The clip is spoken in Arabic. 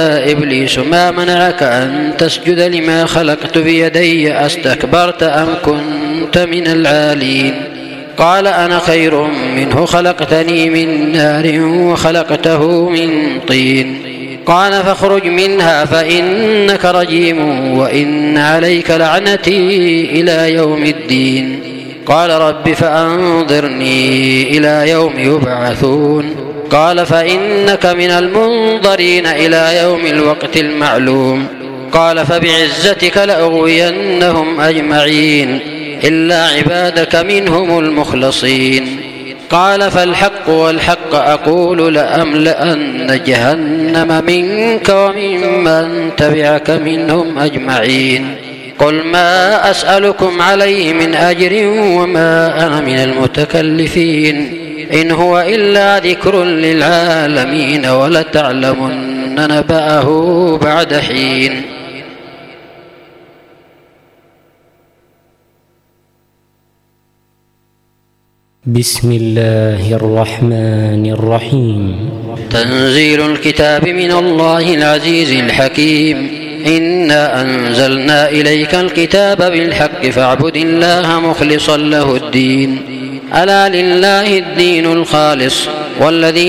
إبليس ما منعك أن تسجد لما خلقت بيدي أستكبرت أم كنت من العالين؟ قال أنا خير منه خلقتني من نار وخلقته من طين. قال فاخرج منها فإنك رجيم وإن عليك لعنتي إلى يوم الدين. قال رب فأنظرني إلى يوم يبعثون. قال فإنك من المنظرين إلى يوم الوقت المعلوم. قال فبعزتك لأغوينهم أجمعين إلا عبادك منهم المخلصين. قال فالحق والحق أقول لأملأن جهنم منك وممن تبعك منهم أجمعين. قل ما أسألكم عليه من أجر وما أنا من المتكلفين إن هو إلا ذكر للعالمين ولتعلمن نبأه بعد حين. بسم الله الرحمن الرحيم. تنزيل الكتاب من الله العزيز الحكيم. إنا أنزلنا إليك الكتاب بالحق فاعبد الله مخلصا له الدين. ألا لله الدين الخالص والذين